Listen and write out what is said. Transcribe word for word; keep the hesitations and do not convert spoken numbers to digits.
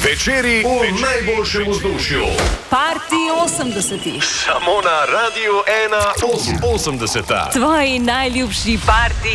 Večeri v najboljšem vzdušju. Parti osemdesetih. Samo na Radiu ena osemdeseta. Tvoji najljubši parti